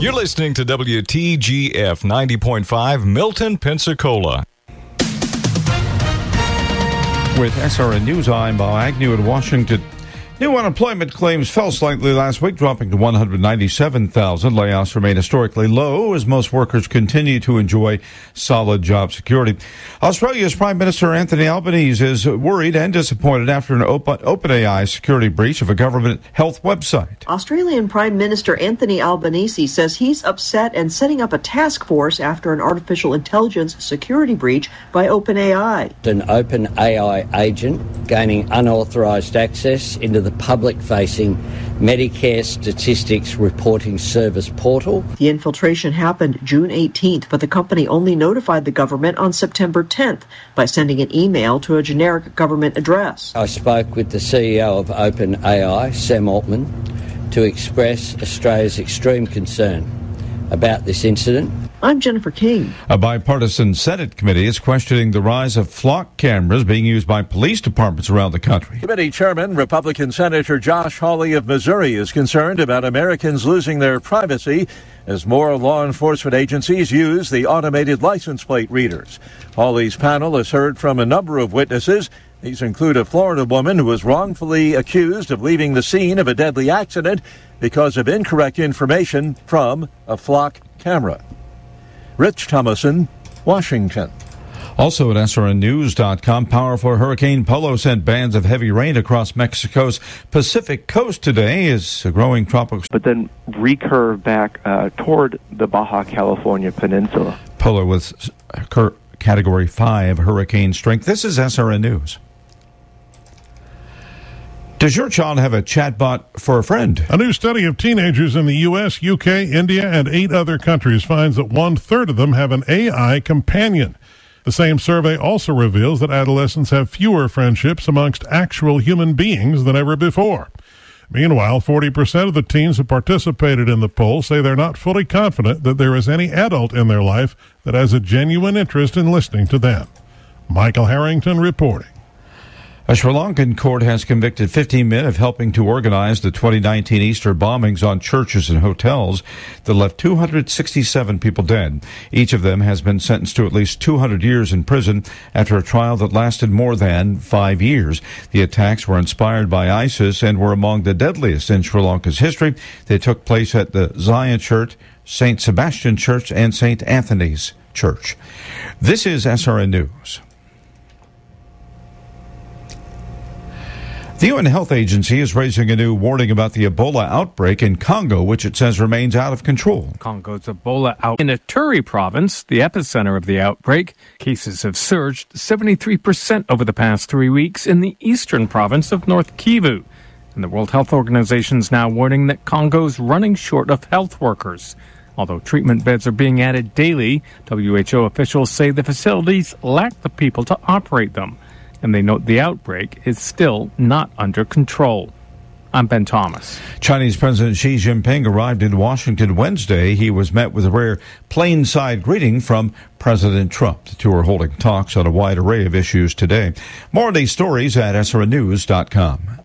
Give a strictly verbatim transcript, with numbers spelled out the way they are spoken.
You're listening to W T G F ninety point five, Milton, Pensacola. With S R N News, I'm Bob Agnew in Washington. New unemployment claims fell slightly last week, dropping to one hundred ninety-seven thousand. Layoffs remain historically low as most workers continue to enjoy solid job security. Australia's Prime Minister Anthony Albanese is worried and disappointed after an open, OpenAI security breach of a government health website. Australian Prime Minister Anthony Albanese says he's upset and setting up a task force after an artificial intelligence security breach by OpenAI. An OpenAI agent gaining unauthorized access into the public-facing Medicare Statistics Reporting Service portal. The infiltration happened June eighteenth, but the company only notified the government on September tenth by sending an email to a generic government address. I spoke with the C E O of OpenAI, Sam Altman, to express Australia's extreme concern about this incident. I'm Jennifer King. A bipartisan Senate committee is questioning the rise of flock cameras being used by police departments around the country. Committee Chairman, Republican Senator Josh Hawley of Missouri, is concerned about Americans losing their privacy as more law enforcement agencies use the automated license plate readers. Hawley's panel has heard from a number of witnesses. These include a Florida woman who was wrongfully accused of leaving the scene of a deadly accident because of incorrect information from a flock camera. Rich Thomason, Washington. Also at S R N news dot com, powerful Hurricane Polo sent bands of heavy rain across Mexico's Pacific coast today as a growing tropical... But then recurve back uh, toward the Baja California Peninsula. Polo with Category five hurricane strength. This is S R N News. Does your child have a chatbot for a friend? A new study of teenagers in the U S, U K, India, and eight other countries finds that one-third of them have an A I companion. The same survey also reveals that adolescents have fewer friendships amongst actual human beings than ever before. Meanwhile, forty percent of the teens who participated in the poll say they're not fully confident that there is any adult in their life that has a genuine interest in listening to them. Michael Harrington reporting. A Sri Lankan court has convicted fifteen men of helping to organize the twenty nineteen Easter bombings on churches and hotels that left two hundred sixty-seven people dead. Each of them has been sentenced to at least two hundred years in prison after a trial that lasted more than five years. The attacks were inspired by ISIS and were among the deadliest in Sri Lanka's history. They took place at the Zion Church, Saint Sebastian Church, and Saint Anthony's Church. This is S R N News. The U N Health Agency is raising a new warning about the Ebola outbreak in Congo, which it says remains out of control. Congo's Ebola outbreak in Ituri province, the epicenter of the outbreak. Cases have surged seventy-three percent over the past three weeks in the eastern province of North Kivu. And the World Health Organization is now warning that Congo's running short of health workers. Although treatment beds are being added daily, W H O officials say the facilities lack the people to operate them. And they note the outbreak is still not under control. I'm Ben Thomas. Chinese President Xi Jinping arrived in Washington Wednesday. He was met with a rare plainside greeting from President Trump. The two are holding talks on a wide array of issues today. More of these stories at S R N news dot com.